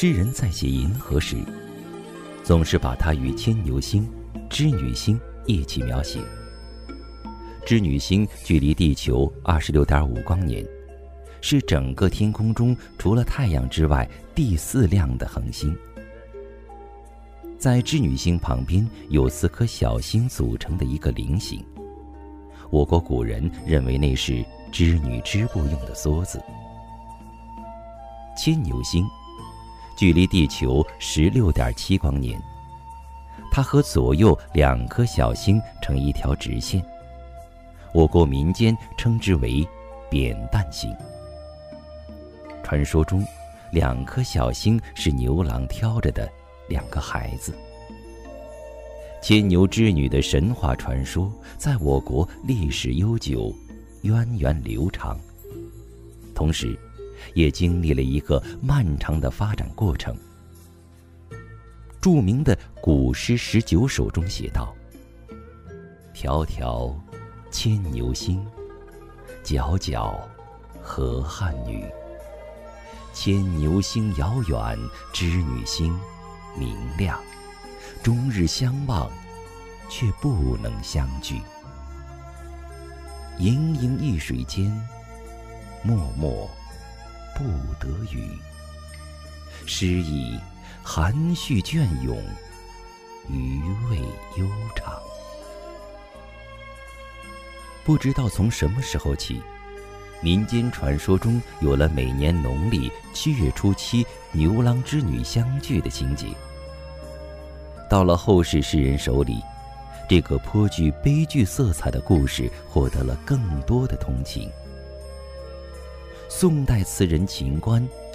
诗人在写银河时，总是把它与牵牛星、织女星一起描写。织女星距离地球26.5光年，是整个天空中除了太阳之外第4亮的恒星。在织女星旁边有4颗小星组成的一个菱形，我国古人认为那是织女织布用的梭子。牵牛星距离地球16.7光年，它和左右2颗小星成一条直线，我国民间称之为扁担星。传说中2颗小星是牛郎挑着的2个孩子。牵牛织女的神话传说在我国历史悠久，源远流长，同时也经历了一个漫长的发展过程。著名的古诗19首中写道：迢迢牵牛星，皎皎河汉女。牵牛星遥远，织女星明亮，终日相望，却不能相聚。盈盈一水间，脉脉不得语。诗意含蓄隽永，余味悠长。不知道从什么时候起，民间传说中有了每年农历7月初7牛郎织女相聚的情节。到了后世诗人手里，这个颇具悲剧色彩的故事获得了更多的同情。宋代词人秦观